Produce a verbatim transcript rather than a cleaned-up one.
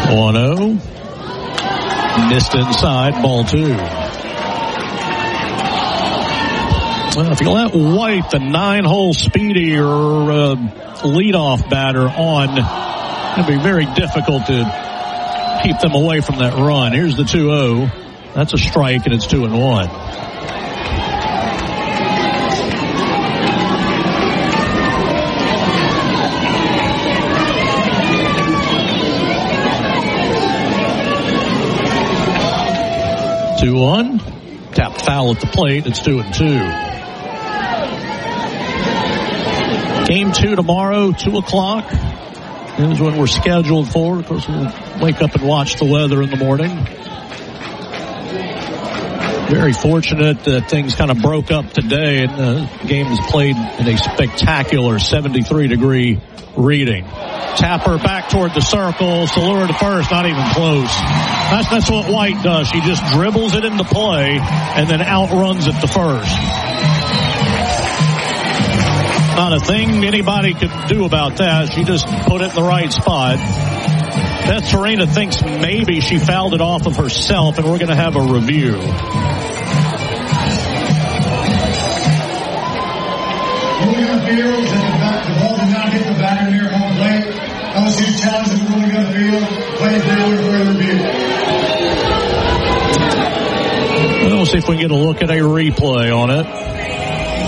one oh. Missed inside, ball two. Well, if you let White, the nine-hole speedy or uh, leadoff batter, on, it'll be very difficult to keep them away from that run. Here's the two oh. That's a strike, and it's two and one. two one. Tapped foul at the plate. It's two and two. Game two tomorrow, two o'clock. This is when we're scheduled for. Of course, we'll wake up and watch the weather in the morning. Very fortunate that things kind of broke up today, and the game was played in a spectacular seventy-three degree reading. Tapper back toward the circle. Salura to first, not even close. That's, that's what White does. She just dribbles it into play and then outruns it to first. Not a thing anybody could do about that. She just put it in the right spot. Beth Torena thinks maybe she fouled it off of herself, and we're going to have a review. Moving on the field, the ball did not hit the back of near home plate. L S U challenges moving on the field. Play it down for a review. We'll see if we can get a look at a replay on it.